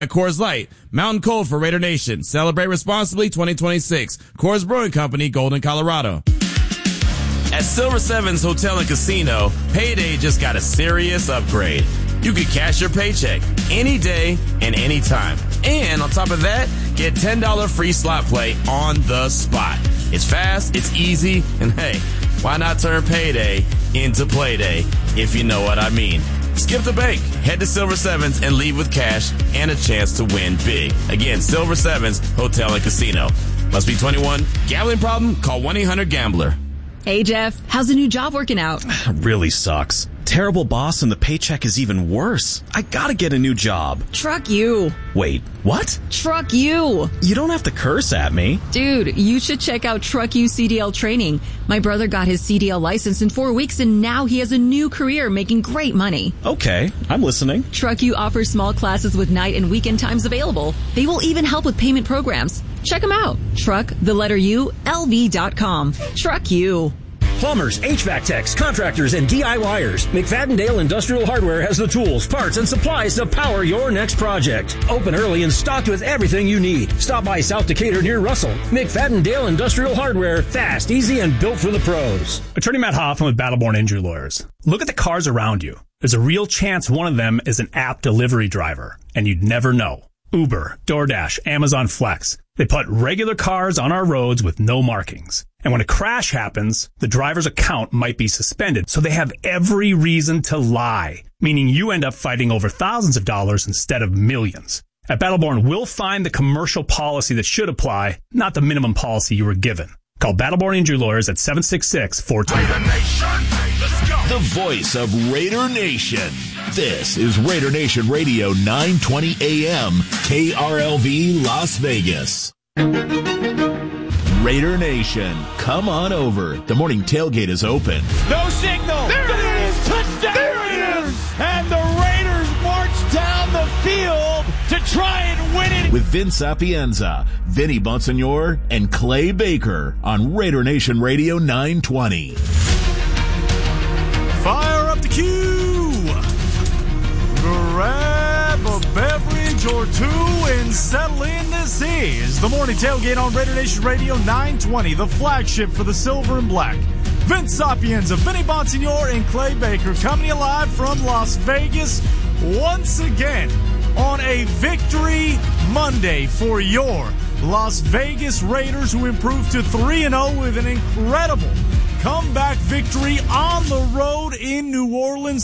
At Coors Light, Mountain Cold for Raider Nation. Celebrate responsibly 2026. Coors Brewing Company, Golden, Colorado. At Silver Sevens Hotel and Casino, Payday just got a serious upgrade. You can cash your paycheck any day and any time. And on top of that, get $10 free slot play on the spot. It's fast, it's easy, and hey, why not turn Payday into Playday, if you know what I mean. Skip the bank, head to Silver Sevens and leave with cash and a chance to win big. Again, Silver Sevens Hotel and Casino. Must be 21. Gambling problem? Call 1-800-GAMBLER. Hey, Jeff. How's the new job working out? Really sucks. Terrible boss and the paycheck is even worse. I gotta get a new job. Truck you. Wait, what? Truck you. You don't have to curse at me. Dude, you should check out Truck You CDL training. My brother got his CDL license in 4 weeks and now he has a new career making great money. Okay, I'm listening. Truck You offers small classes with night and weekend times available. They will even help with payment programs. Check them out. LV.com. Truck You. Plumbers, HVAC techs, contractors, and DIYers. McFadden-Dale Industrial Hardware has the tools, parts, and supplies to power your next project. Open early and stocked with everything you need. Stop by South Decatur near Russell. McFadden-Dale Industrial Hardware. Fast, easy, and built for the pros. Attorney Matt Hoffman with Battleborn Injury Lawyers. Look at the cars around you. There's a real chance one of them is an app delivery driver, and you'd never know. Uber, DoorDash, Amazon Flex. They put regular cars on our roads with no markings. And when a crash happens, the driver's account might be suspended. So they have every reason to lie, meaning you end up fighting over thousands of dollars instead of millions. At Battleborn, we'll find the commercial policy that should apply, not the minimum policy you were given. Call Battleborn Injury Lawyers at 766-420. The voice of Raider Nation. This is Raider Nation Radio 920 AM, KRLV Las Vegas. Raider Nation, come on over. The morning tailgate is open. No signal. There it is. Touchdown. There it is. And the Raiders march down the field to try and win it. With Vince Sapienza, Vinny Bonsignor, and Clay Baker on Raider Nation Radio 920. Fire up the cue. Grab a beverage or two and settle in. This is the morning tailgate on Raider Nation Radio 920, the flagship for the silver and black. Vince Sapienza, Vinny Bonsignor, and Clay Baker coming to you live from Las Vegas once again on a Victory Monday for your Las Vegas Raiders, who improved to 3-0 with an incredible comeback victory on the road in New Orleans,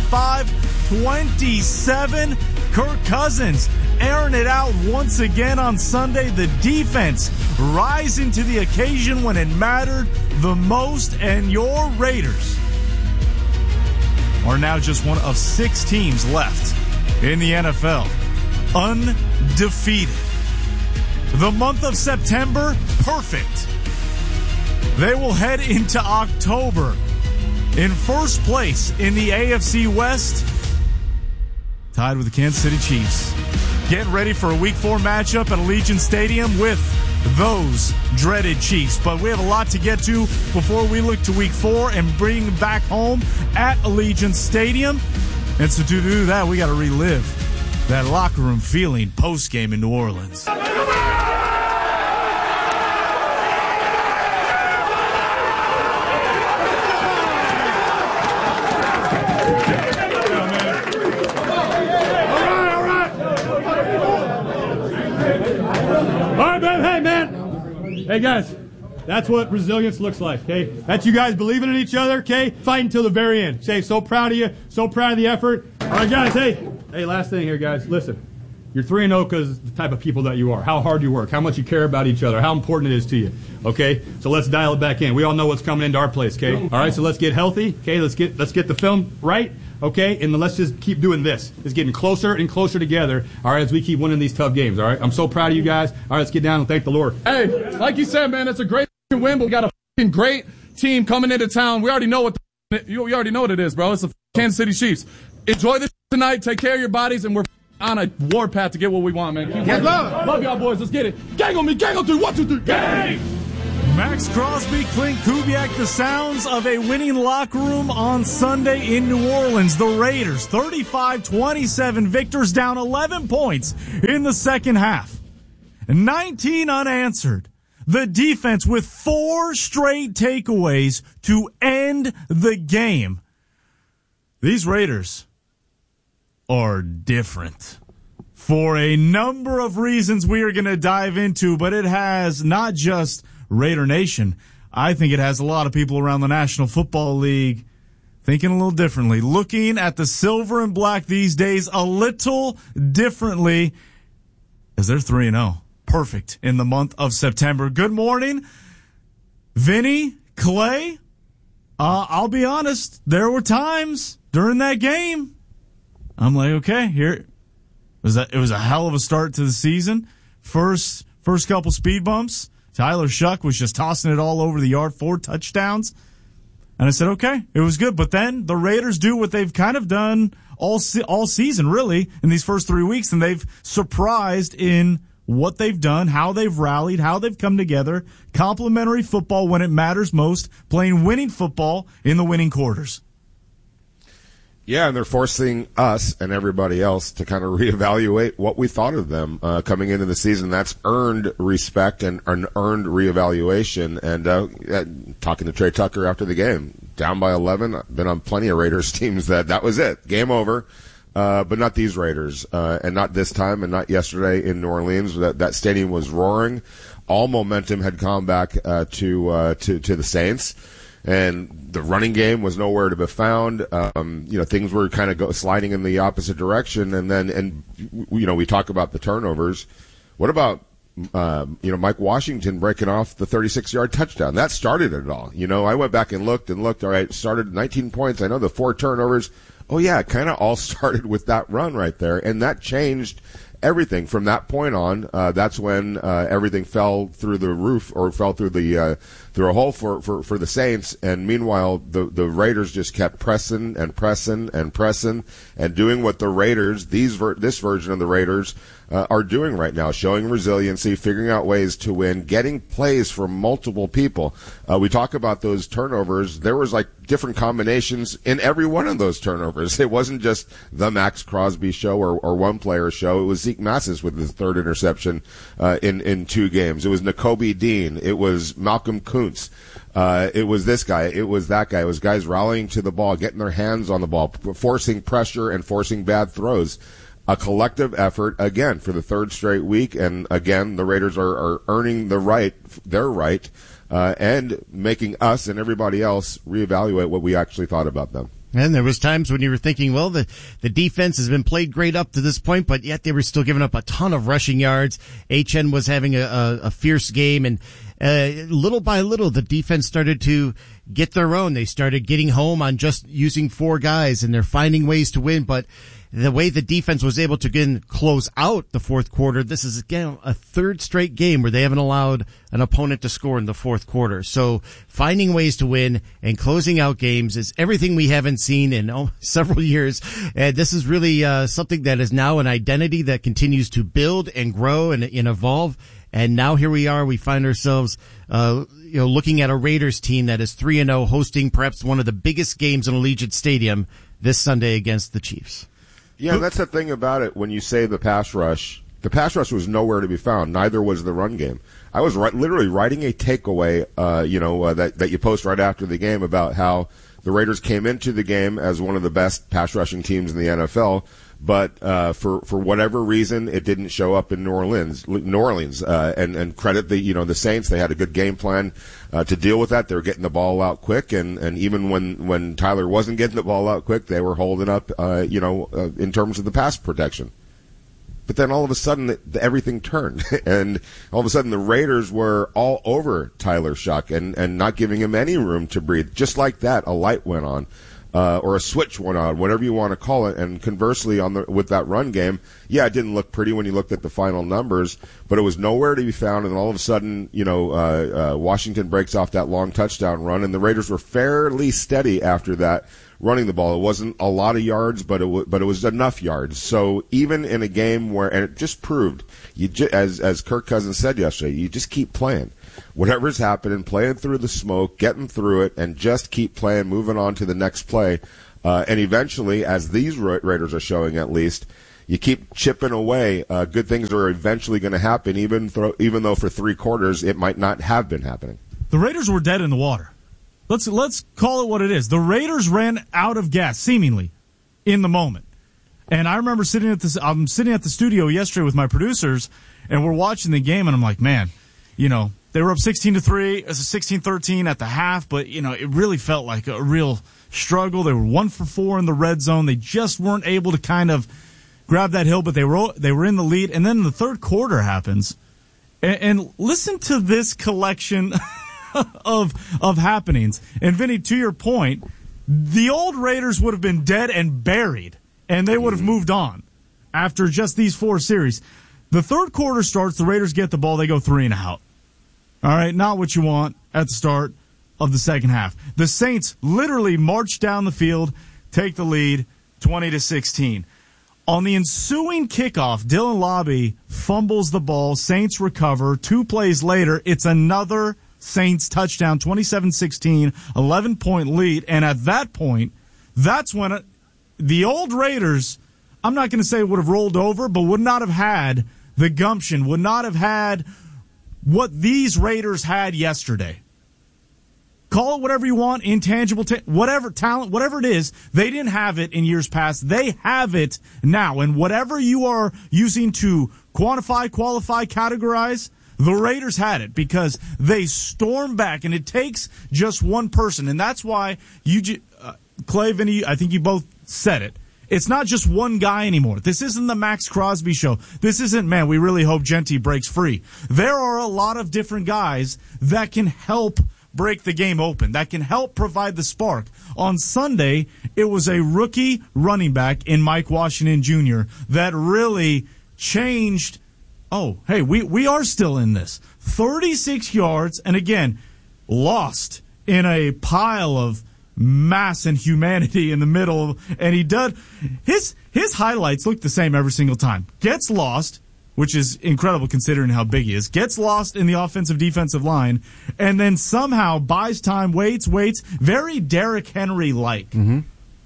35-27. Kirk Cousins airing it out once again on Sunday. The defense rising to the occasion when it mattered the most, and your Raiders are now just one of 6 teams left in the NFL undefeated. The month of September, perfect. They will head into October in first place in the AFC West, tied with the Kansas City Chiefs. Getting ready for a Week 4 matchup at Allegiant Stadium with those dreaded Chiefs. But we have a lot to get to before we look to Week 4 and bring back home at Allegiant Stadium. And so to do that, we got to relive that locker room feeling post-game in New Orleans. Hey, guys, that's what resilience looks like, okay? That's you guys believing in each other, okay? Fighting until the very end. Say, so proud of you, so proud of the effort. All right, guys, hey, last thing here, guys. Listen, you're 3-0 because the type of people that you are, how hard you work, how much you care about each other, how important it is to you, okay? So let's dial it back in. We all know what's coming into our place, okay? All right, so let's get healthy, okay? Let's get the film right. Okay, and then let's just keep doing this. It's getting closer and closer together, all right, as we keep winning these tough games, all right? I'm so proud of you guys. All right, let's get down and thank the Lord. Hey, like you said, man, it's a great win, but we got a great team coming into town. We already know you already know what it is, bro. It's the Kansas City Chiefs. Enjoy this tonight. Take care of your bodies, and we're on a warpath to get what we want, man. Love y'all, boys. Let's get it. Gang on me. Gang on 3. 1, 2, 3. Gang! Max Crosby, Clint Kubiak, the sounds of a winning locker room on Sunday in New Orleans. The Raiders, 35-27 victors, down 11 points in the second half. 19 unanswered. The defense with 4 straight takeaways to end the game. These Raiders are different for a number of reasons we are going to dive into, but it has not just Raider Nation. I think it has a lot of people around the National Football League thinking a little differently, looking at the silver and black these days a little differently, as they're 3-0. Perfect in the month of September. Good morning, Vinny, Clay. I'll be honest, there were times during that game I'm like, okay, here it was a hell of a start to the season. First couple speed bumps. Tyler Shuck was just tossing it all over the yard, 4 touchdowns. And I said, okay, it was good. But then the Raiders do what they've kind of done all season, really, in these first 3 weeks, and they've surprised in what they've done, how they've rallied, how they've come together. Complementary football when it matters most, playing winning football in the winning quarters. Yeah, and they're forcing us and everybody else to kind of reevaluate what we thought of them coming into the season. That's earned respect and an earned reevaluation. And talking to Trey Tucker after the game, down by 11, I've been on plenty of Raiders teams that was it, game over. But not these Raiders, and not this time, and not yesterday in New Orleans. That stadium was roaring. All momentum had gone back to the Saints. And the running game was nowhere to be found. Things were kind of sliding in the opposite direction. And we talk about the turnovers. What about, Mike Washington breaking off the 36-yard touchdown? That started it all. I went back and looked. All right, started 19 points. I know the 4 turnovers. Oh, yeah, it kind of all started with that run right there. And that changed everything from that point on. That's when everything fell through the roof, or fell through through a hole for the Saints. And meanwhile, the Raiders just kept pressing and pressing and pressing and doing what the Raiders, this version of the Raiders, are doing right now, showing resiliency, figuring out ways to win, getting plays from multiple people. We talk about those turnovers. There was different combinations in every one of those turnovers. It wasn't just the Max Crosby show or one player show. It was Zeke Massis with his 3rd interception in 2 games. It was Nakobe Dean. It was Malcolm Kuntz. It was this guy. It was that guy. It was guys rallying to the ball, getting their hands on the ball, forcing pressure and forcing bad throws. A collective effort, again, for the 3rd straight week. And again, the Raiders are earning their right, and making us and everybody else reevaluate what we actually thought about them. And there was times when you were thinking, well, the defense has been played great up to this point, but yet they were still giving up a ton of rushing yards. HN was having a fierce game, and little by little, the defense started to get their own. They started getting home on just using 4 guys, and they're finding ways to win. But the way the defense was able to again close out the 4th quarter, this is again a 3rd straight game where they haven't allowed an opponent to score in the 4th quarter. So finding ways to win and closing out games is everything we haven't seen in several years. And this is really something that is now an identity that continues to build and grow and evolve. And now here we are. We find ourselves, looking at a Raiders team that is 3-0, hosting perhaps one of the biggest games in Allegiant Stadium this Sunday against the Chiefs. Yeah, and that's the thing about it. When you say the pass rush was nowhere to be found. Neither was the run game. I was literally writing a takeaway, that you post right after the game about how the Raiders came into the game as one of the best pass rushing teams in the NFL. But for whatever reason, it didn't show up in New Orleans, and credit the Saints. They had a good game plan to deal with that. They were getting the ball out quick, and even when Tyler wasn't getting the ball out quick, they were holding up, in terms of the pass protection. But then all of a sudden, everything turned, and all of a sudden the Raiders were all over Tyler Shuck and not giving him any room to breathe. Just like that, a light went on. Or a switch went on, whatever you want to call it. And conversely, with that run game, yeah, it didn't look pretty when you looked at the final numbers, but it was nowhere to be found. And all of a sudden, Washington breaks off that long touchdown run, and the Raiders were fairly steady after that running the ball. It wasn't a lot of yards, but it was enough yards. So even in a game where, and it just proved, as Kirk Cousins said yesterday, you just keep playing. Whatever's happening, playing through the smoke, getting through it, and just keep playing, moving on to the next play. And eventually, as these Raiders are showing at least, you keep chipping away. Good things are eventually going to happen, even though for 3 quarters it might not have been happening. The Raiders were dead in the water. Let's call it what it is. The Raiders ran out of gas, seemingly, in the moment. And I remember I'm sitting at the studio yesterday with my producers, and we're watching the game, and I'm like, man, they were up 16-3, 16-13 at the half, but, it really felt like a real struggle. They were 1 for 4 in the red zone. They just weren't able to kind of grab that hill, but they were in the lead. And then the third quarter happens, and listen to this collection of happenings. And Vinny, to your point, the old Raiders would have been dead and buried, and they would have moved on after just these 4 series. The third quarter starts, the Raiders get the ball, they go 3 and out. All right, not what you want at the start of the second half. The Saints literally march down the field, take the lead, 20-16. On the ensuing kickoff, Dylan Lobby fumbles the ball, Saints recover. 2 plays later, it's another Saints touchdown, 27-16, 11-point lead. And at that point, that's when the old Raiders, I'm not going to say would have rolled over, but would not have had the gumption, would not have had what these Raiders had yesterday. Call it whatever you want, intangible, whatever talent, whatever it is, they didn't have it in years past. They have it now. And whatever you are using to quantify, qualify, categorize, the Raiders had it because they stormed back, and it takes just one person. And that's why Clay, Vinny, I think you both said it. It's not just one guy anymore. This isn't the Max Crosby show. This isn't, man, we really hope Genty breaks free. There are a lot of different guys that can help break the game open, that can help provide the spark. On Sunday, it was a rookie running back in Mike Washington Jr. that really changed. Oh, hey, we are still in this. 36 yards, and again, lost in a pile of mass and humanity in the middle. And he does his highlights look the same every single time. Gets lost, which is incredible considering how big he is. Gets lost in the offensive defensive line, and then somehow buys time, waits. Very Derrick Henry-like. Mm-hmm.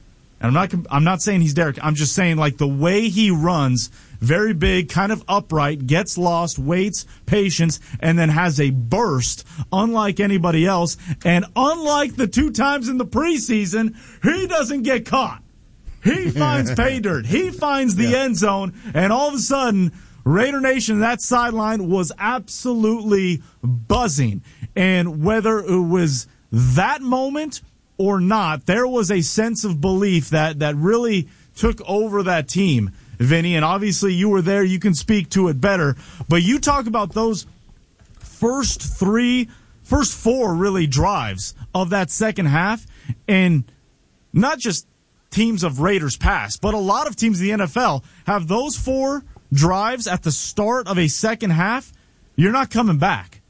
And I'm not saying he's Derrick. I'm just saying like the way he runs, very big, kind of upright, gets lost, waits, patience, and then has a burst unlike anybody else. And unlike the 2 times in the preseason, he doesn't get caught. He finds pay dirt. He finds the end zone, and all of a sudden, Raider Nation, that sideline was absolutely buzzing. And whether it was that moment or not, there was a sense of belief that really took over that team, Vinny. And obviously you were there. You can speak to it better. But you talk about those first 4 really drives of that second half, and not just teams of Raiders past, but a lot of teams in the NFL have those 4 drives at the start of a second half. You're not coming back.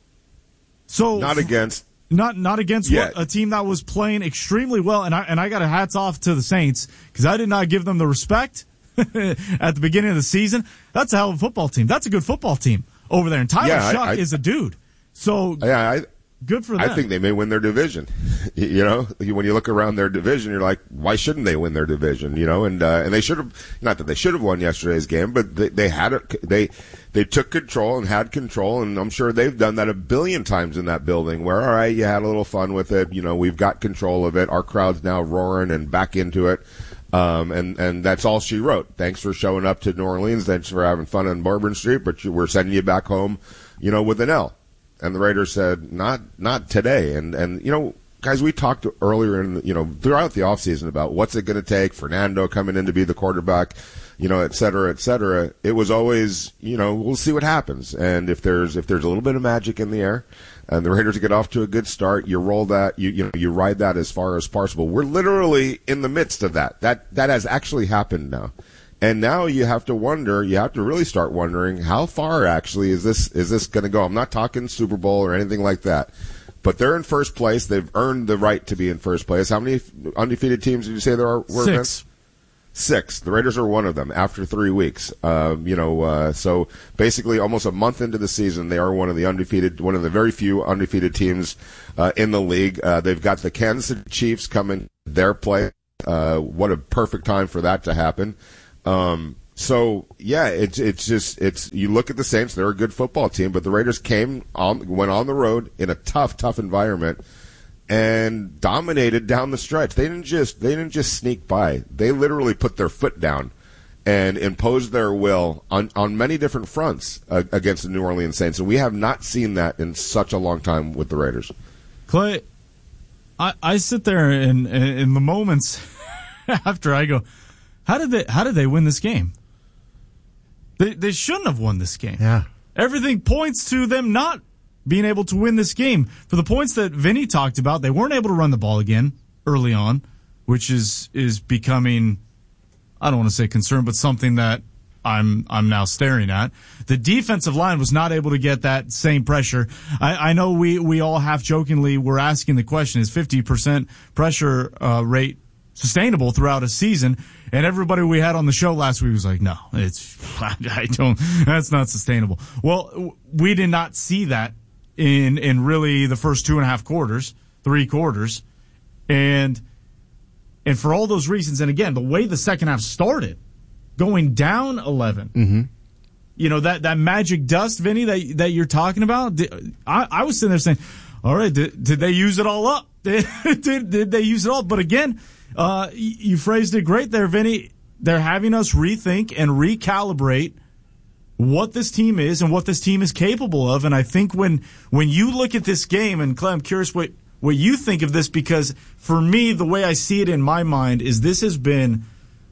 So not against what, a team that was playing extremely well, and I got a hats off to the Saints because I did not give them the respect at the beginning of the season. That's a hell of a football team. That's a good football team over there, and Tyler Shuck is a dude. So good for them. I think they may win their division. When you look around their division, you're like, why shouldn't they win their division? And they should have, not that they should have won yesterday's game, but they had it. They took control and had control, and I'm sure they've done that a billion times in that building where, all right, you had a little fun with it. We've got control of it. Our crowd's now roaring and back into it. And that's all she wrote. Thanks for showing up to New Orleans. Thanks for having fun on Bourbon Street, but we're sending you back home, with an L. And the Raiders said, not today. And guys, we talked earlier throughout the offseason about what's it going to take, Fernando coming in to be the quarterback, et cetera, et cetera. It was always, we'll see what happens. And if there's a little bit of magic in the air and the Raiders get off to a good start, you roll that, you ride that as far as possible. We're literally in the midst of that. That has actually happened now. And now you have to really start wondering how far actually is this going to go? I'm not talking Super Bowl or anything like that, But they're in first place. They've earned the right to be in first place. How many undefeated teams did you say there were? 6. 6. The Raiders are one of them after 3 weeks. So basically almost a month into the season, they are one of the very few undefeated teams in the league. They've got the Kansas City Chiefs coming their play. What a perfect time for that to happen. So yeah, it's you look at the Saints, they're a good football team, but the Raiders went on the road in a tough environment and dominated down the stretch. They didn't just sneak by. They literally put their foot down and imposed their will on many different fronts against the New Orleans Saints. And we have not seen that in such a long time with the Raiders. Clay, I sit there in the moments after I go, how did they win this game? They shouldn't have won this game. Yeah. Everything points to them not being able to win this game. For the points that Vinny talked about, they weren't able to run the ball again early on, which is becoming, I don't want to say concern, but something that I'm now staring at. The defensive line was not able to get that same pressure. I know we all half jokingly were asking the question, is 50% pressure rate sustainable throughout a season? And everybody we had on the show last week was like, no, that's not sustainable. Well, we did not see that in really the first 2.5 quarters, 3 quarters. And for all those reasons, and again, the way the second half started, going down 11, that magic dust, Vinny, that you're talking about, I was sitting there saying, all right, did they use it all up? Did they use it all? But again, you phrased it great there, Vinny. They're having us rethink and recalibrate what this team is and what this team is capable of. And I think when you look at this game, and Clay, I'm curious what you think of this, because for me, the way I see it in my mind is this has been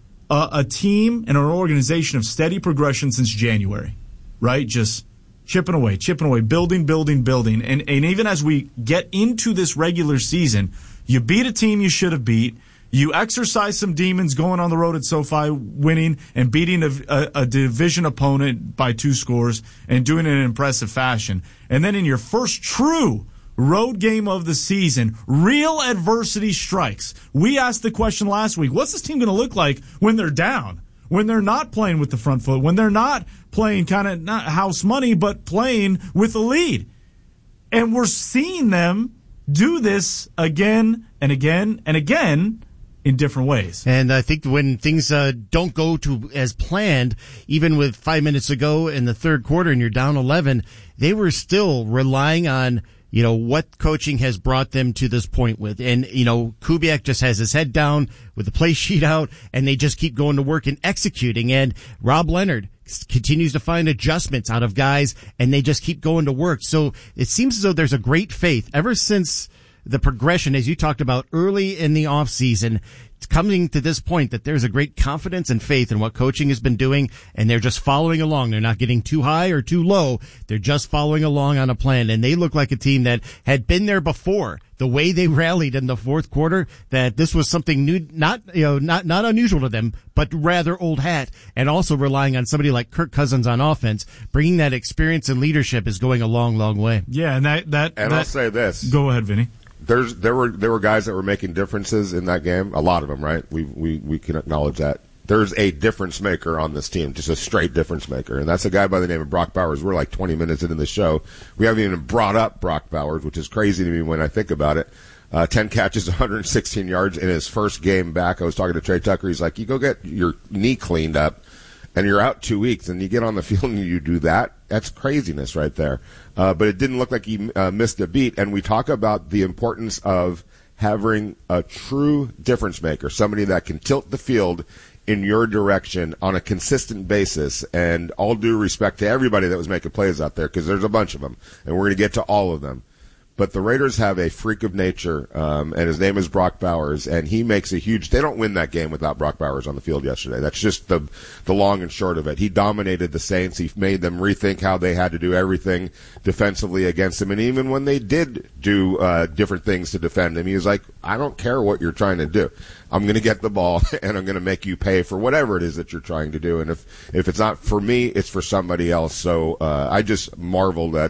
a team and an organization of steady progression since January, right? Just chipping away, building. And even as we get into this regular season, you beat a team you should have beat. You exercise some demons going on the road at SoFi, winning and beating a division opponent by 2 scores and doing it in impressive fashion. And then in your first true road game of the season, real adversity strikes. We asked the question last week, what's this team going to look like when they're down? When they're not playing with the front foot? When they're not playing kind of not house money, but playing with a lead? And we're seeing them do this again and again and again in different ways. And I think when things don't go to as planned, even with 5 minutes ago in the third quarter and you're down 11, they were still relying on what coaching has brought them to this point with. And, Kubiak just has his head down with the play sheet out, and they just keep going to work and executing. And Rob Leonard continues to find adjustments out of guys, and they just keep going to work. So it seems as though there's a great faith ever since the progression, as you talked about early in the offseason, coming to this point that there's a great confidence and faith in what coaching has been doing, and they're just following along. They're not getting too high or too low. They're just following along on a plan, and they look like a team that had been there before. The way they rallied in the fourth quarter, that this was something new, not unusual to them, but rather old hat, and also relying on somebody like Kirk Cousins on offense, bringing that experience and leadership is going a long, long way. Yeah, and I'll say this. Go ahead, Vinny. There were guys that were making differences in that game. A lot of them, right? We can acknowledge that. There's a difference maker on this team, just a straight difference maker, and that's a guy by the name of Brock Bowers. We're like 20 minutes into the show. We haven't even brought up Brock Bowers, which is crazy to me when I think about it. 10 catches, 116 yards in his first game back. I was talking to Trey Tucker. He's like, you go get your knee cleaned up, and you're out 2 weeks, and you get on the field and you do that. That's craziness right there. But it didn't look like he missed a beat. And we talk about the importance of having a true difference maker, somebody that can tilt the field in your direction on a consistent basis. And all due respect to everybody that was making plays out there, because there's a bunch of them, and we're going to get to all of them. But the Raiders have a freak of nature, and his name is Brock Bowers, and he makes a huge – they don't win that game without Brock Bowers on the field yesterday. That's just the long and short of it. He dominated the Saints. He made them rethink how they had to do everything defensively against him. And even when they did do different things to defend him, he was like, I don't care what you're trying to do. I'm going to get the ball, and I'm going to make you pay for whatever it is that you're trying to do. And if it's not for me, it's for somebody else. So I just marveled at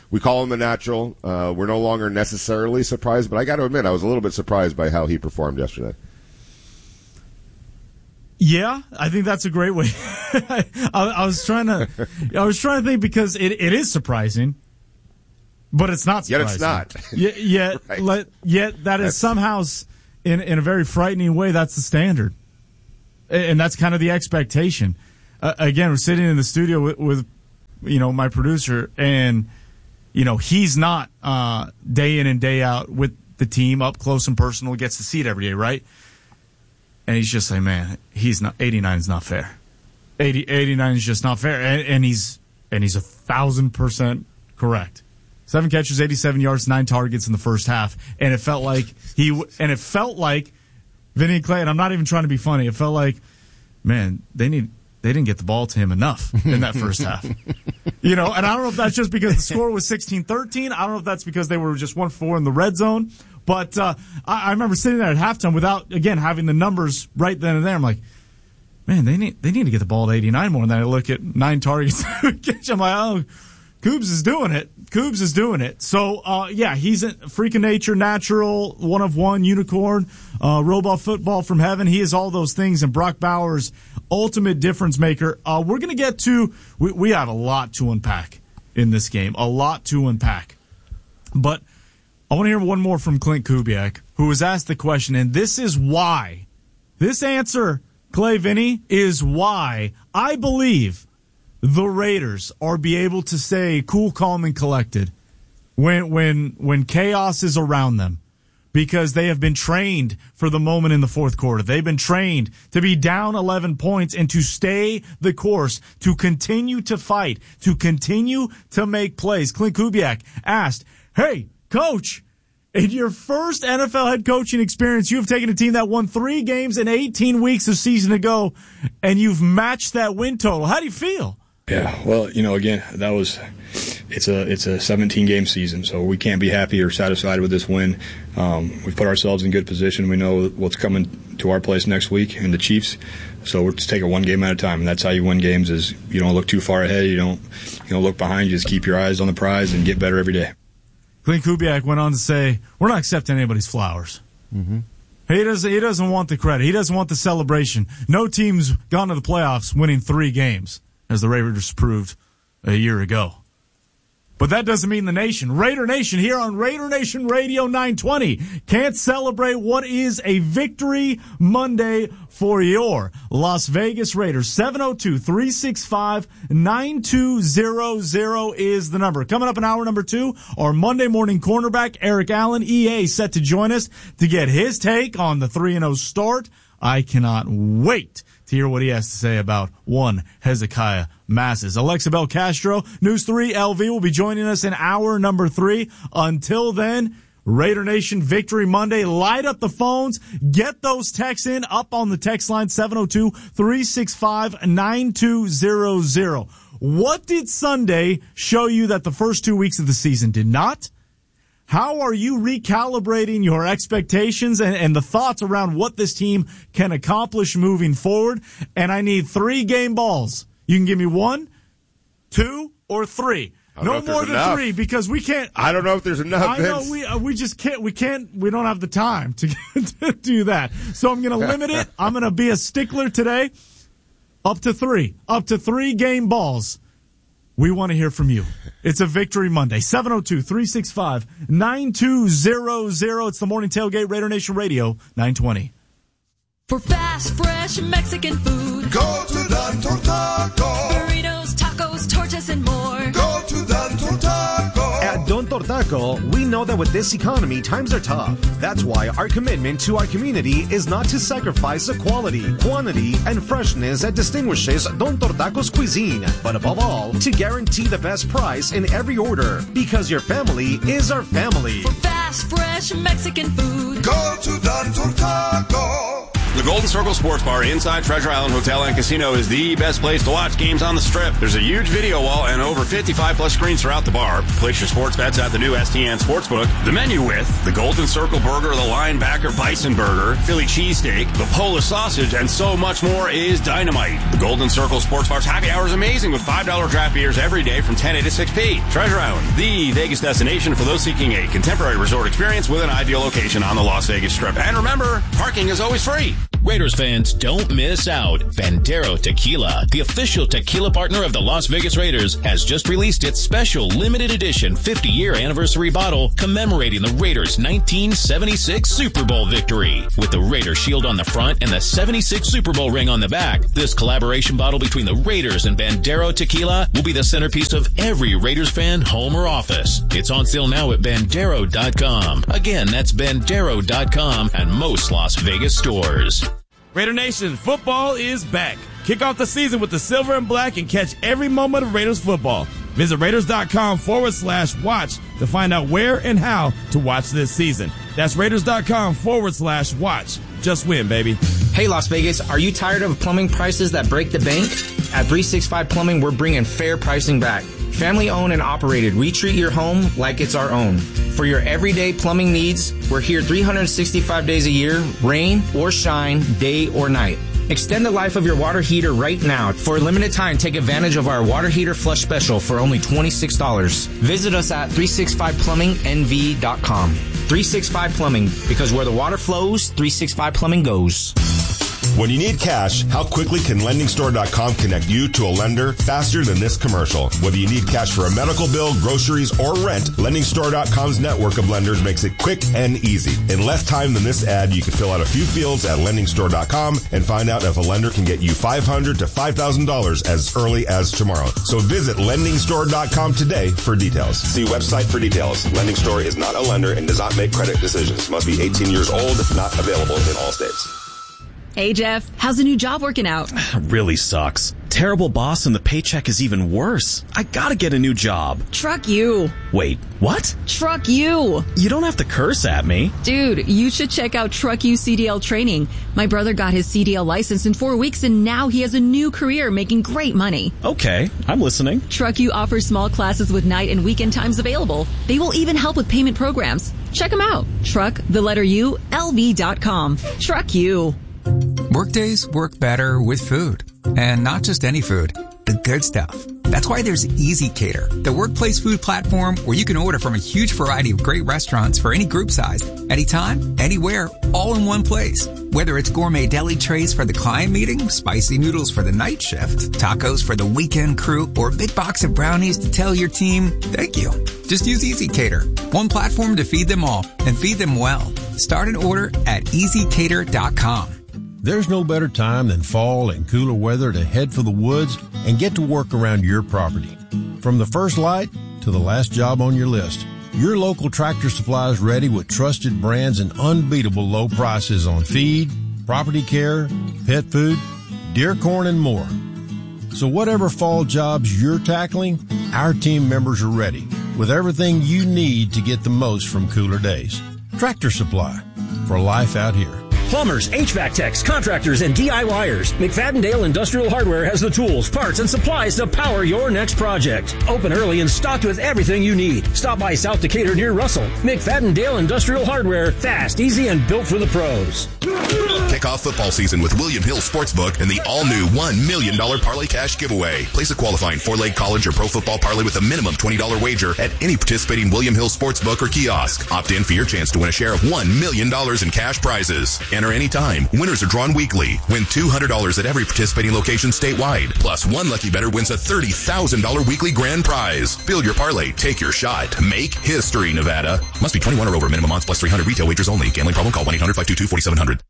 we call him the natural. We're no longer necessarily surprised, but I got to admit, I was a little bit surprised by how he performed yesterday. Yeah, I think that's a great way. I was trying to think because it is surprising, but it's not surprising. Yet it's not. Yet that is somehow in a very frightening way. That's the standard, and that's kind of the expectation. Again, we're sitting in the studio with my producer, and he's not day in and day out with the team up close and personal, gets to see it every day, right? And he's just like, man, 89 is not fair. 89 is just not fair, and he's 1,000% correct. 7 catches, 87 yards, 9 targets in the first half, and it felt like Vinny and Clay. And I'm not even trying to be funny. It felt like, man, they didn't get the ball to him enough in that first half. And I don't know if that's just because the score was 16-13. I don't know if that's because they were just 1-4 in the red zone. But I remember sitting there at halftime without, again, having the numbers right then and there. I'm like, man, they need to get the ball to 89 more. And then I look at 9 targets. I'm like, oh, Coobs is doing it. So, he's a freak of nature, natural, one of one, unicorn, robot football from heaven. He is all those things. And Brock Bowers, ultimate difference maker. We're going to get to, we have a lot to unpack in this game, But I want to hear one more from Clint Kubiak, who was asked the question, and this is why. This answer, Clay, Vinny, is why I believe the Raiders are be able to stay cool, calm, and collected when chaos is around them, because they have been trained for the moment in the fourth quarter. They've been trained to be down 11 points and to stay the course, to continue to fight, to continue to make plays. Clint Kubiak asked, hey, Coach, in your first NFL head coaching experience, you have taken a team that won 3 games in 18 weeks a season ago, and you've matched that win total. How do you feel? Yeah, well, again, it's a 17-game season, so we can't be happy or satisfied with this win. We've put ourselves in good position. We know what's coming to our place next week in the Chiefs, so we're just take it one game at a time, and that's how you win games. Is you don't look too far ahead, you don't look behind, you just keep your eyes on the prize and get better every day. Clint Kubiak went on to say, we're not accepting anybody's flowers. Mm-hmm. He doesn't want the credit. He doesn't want the celebration. No team's gone to the playoffs winning 3 games, as the Raiders proved a year ago. But that doesn't mean the nation. Raider Nation here on Raider Nation Radio 920 can't celebrate what is a victory Monday for your Las Vegas Raiders. 702-365-9200 is the number. Coming up in hour number 2, our Monday morning cornerback, Eric Allen, EA, set to join us to get his take on the 3-0 start. I cannot wait to hear what he has to say about one Hezekiah Masses. Alexa Bell Castro, News 3 LV, will be joining us in hour number 3. Until then, Raider Nation Victory Monday. Light up the phones. Get those texts in up on the text line, 702-365-9200. What did Sunday show you that the first 2 weeks of the season did not? How are you recalibrating your expectations and the thoughts around what this team can accomplish moving forward? And I need 3 game balls. You can give me 1, 2, or 3. No more than 3, because we can't. I don't know if there's enough. I know we just can't. We can't. We don't have the time to do that. So I'm going to limit it. I'm going to be a stickler today. Up to 3. Up to 3 game balls. We want to hear from you. It's a Victory Monday. 702-365-9200. It's the Morning Tailgate, Raider Nation Radio, 920. For fast, fresh Mexican food, go to Don Tortaco. Burritos, tacos, tortas, and more. Go to Don Tortaco. At Don Tortaco, we know that with this economy, times are tough. That's why our commitment to our community is not to sacrifice the quality, quantity, and freshness that distinguishes Don Tortaco's cuisine, but above all, to guarantee the best price in every order, because your family is our family. For fast, fresh Mexican food, go to Don Tortaco. The Golden Circle Sports Bar inside Treasure Island Hotel and Casino is the best place to watch games on the Strip. There's a huge video wall and over 55-plus screens throughout the bar. Place your sports bets at the new STN Sportsbook. The menu with the Golden Circle Burger, the Linebacker Bison Burger, Philly Cheesesteak, the Polish Sausage, and so much more is dynamite. The Golden Circle Sports Bar's happy hour is amazing with $5 draft beers every day from 10 a to 6p. Treasure Island, the Vegas destination for those seeking a contemporary resort experience with an ideal location on the Las Vegas Strip. And remember, parking is always free. Raiders fans, don't miss out. Bandero Tequila, the official tequila partner of the Las Vegas Raiders, has just released its special limited edition 50-year anniversary bottle commemorating the Raiders' 1976 Super Bowl victory. With the Raider shield on the front and the 76 Super Bowl ring on the back, this collaboration bottle between the Raiders and Bandero Tequila will be the centerpiece of every Raiders fan home or office. It's on sale now at Bandero.com. Again, that's Bandero.com and most Las Vegas stores. Raider Nation, football is back. Kick off the season with the silver and black and catch every moment of Raiders football. Visit Raiders.com/watch to find out where and how to watch this season. That's Raiders.com/watch. Just win, baby. Hey, Las Vegas, are you tired of plumbing prices that break the bank? At 365 Plumbing, we're bringing fair pricing back. Family owned and operated, we treat your home like it's our own. For your everyday plumbing needs, we're here 365 days a year, rain or shine, day or night. Extend the life of your water heater right now. For a limited time, take advantage of our water heater flush special for only $26. Visit us at 365plumbingnv.com. 365 Plumbing, because where the water flows, 365 Plumbing goes. When you need cash, how quickly can LendingStore.com connect you to a lender faster than this commercial? Whether you need cash for a medical bill, groceries, or rent, LendingStore.com's network of lenders makes it quick and easy. In less time than this ad, you can fill out a few fields at LendingStore.com and find out if a lender can get you $500 to $5,000 as early as tomorrow. So visit LendingStore.com today for details. See website for details. Lending Store is not a lender and does not make credit decisions. Must be 18 years old. Not available in all states. Hey, Jeff, how's the new job working out? Really sucks. Terrible boss and the paycheck is even worse. I gotta get a new job. Truck you. Wait, what? Truck you. You don't have to curse at me. Dude, you should check out Truck You CDL training. My brother got his CDL license in 4 weeks and now he has a new career making great money. Okay, I'm listening. Truck You offers small classes with night and weekend times available. They will even help with payment programs. Check them out. LV.com. Truck You. Workdays work better with food. And not just any food, the good stuff. That's why there's Easy Cater, the workplace food platform where you can order from a huge variety of great restaurants for any group size, anytime, anywhere, all in one place. Whether it's gourmet deli trays for the client meeting, spicy noodles for the night shift, tacos for the weekend crew, or a big box of brownies to tell your team, thank you. Just use Easy Cater, one platform to feed them all and feed them well. Start an order at EasyCater.com. There's no better time than fall and cooler weather to head for the woods and get to work around your property. From the first light to the last job on your list, your local Tractor Supply is ready with trusted brands and unbeatable low prices on feed, property care, pet food, deer corn, and more. So whatever fall jobs you're tackling, our team members are ready with everything you need to get the most from cooler days. Tractor Supply, for life out here. Plumbers, HVAC techs, contractors, and DIYers. McFadden Industrial Hardware has the tools, parts, and supplies to power your next project. Open early and stocked with everything you need. Stop by South Decatur near Russell. McFadden Industrial Hardware. Fast, easy, and built for the pros. Kick off football season with William Hill Sportsbook and the all-new $1 million Parlay Cash giveaway. Place a qualifying four-leg college or pro football parlay with a minimum $20 wager at any participating William Hill Sportsbook or kiosk. Opt in for your chance to win a share of $1 million in cash prizes. Enter anytime. Winners are drawn weekly. Win $200 at every participating location statewide. Plus, one lucky bettor wins a $30,000 weekly grand prize. Build your parlay. Take your shot. Make history, Nevada. Must be 21 or over. Minimum odds plus 300. Retail wagers only. Gambling problem? Call 1-800-522-4700.